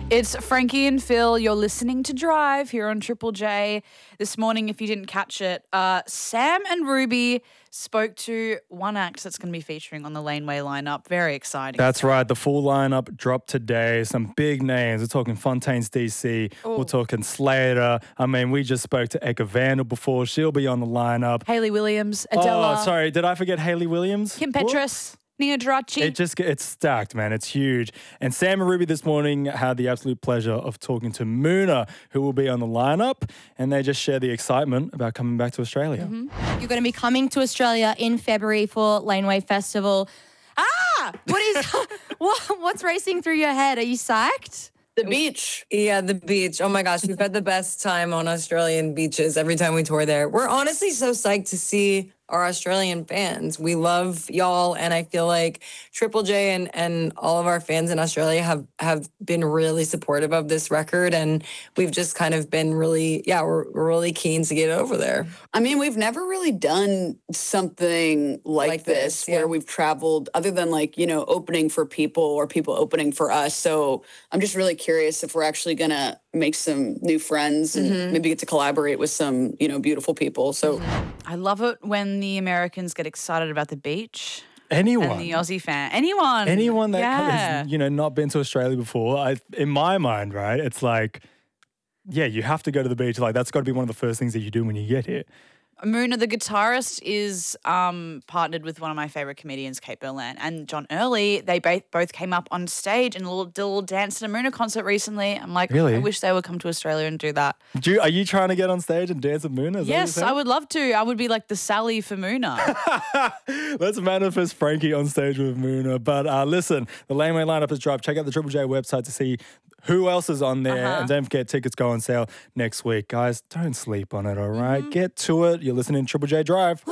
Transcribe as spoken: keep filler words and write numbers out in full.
It's Frankie and Phil. You're listening to Drive here on Triple J. This morning, if you didn't catch it, uh, Sam and Ruby spoke to one act that's going to be featuring on the Laneway lineup. Very exciting. That's right. The full lineup dropped today. Some big names. We're talking Fontaines D C. Ooh. We're talking Slater. I mean, we just spoke to Eka Vandal before. She'll be on the lineup. Hayley Williams, Adela. Oh, sorry. Did I forget Hayley Williams? Kim Petras. Nia Geraci. It just it's stacked, man. It's huge. And Sam and Ruby this morning had the absolute pleasure of talking to Moona, who will be on the lineup, and they just share the excitement about coming back to Australia. Mm-hmm. You're going to be coming to Australia in February for Laneway Festival. Ah, what is what, what's racing through your head? Are you psyched? The beach. Yeah, the beach. Oh my gosh, we've had the best time on Australian beaches every time we tour there. We're honestly so psyched to see our Australian fans. We love y'all, and I feel like Triple J and, and all of our fans in Australia have, have been really supportive of this record, and we've just kind of been really, yeah, we're, we're really keen to get over there. I mean, we've never really done something like, Like this, this, yeah. where we've traveled other than like, you know, opening for people or people opening for us. So I'm just really curious if we're actually going to make some new friends and Mm-hmm. maybe get to collaborate with some, you know, beautiful people. So I love it when the Americans get excited about the beach. Anyone. And the Aussie fan. Anyone. Anyone that yeah. has, you know, not been to Australia before, I, in my mind, right, it's like, yeah, you have to go to the beach. Like, that's got to be one of the first things that you do when you get here. Moona, the guitarist, is um, partnered with one of my favourite comedians, Kate Berland, and John Early. They ba- both came up on stage and a little, did a little dance at a Moona concert recently. I'm like, Really? I wish they would come to Australia and do that. Do you, are you trying to get on stage and dance with Moona? Is that what you're Yes, saying? I would love to. I would be like the Sally for Moona. Let's manifest Frankie on stage with Moona. But uh, listen, the Laneway lineup has dropped. Check out the Triple J website to see who else is on there. Uh-huh. And don't forget, tickets go on sale next week. Guys, don't sleep on it, all right? Get to it. You're listening to Triple J Drive.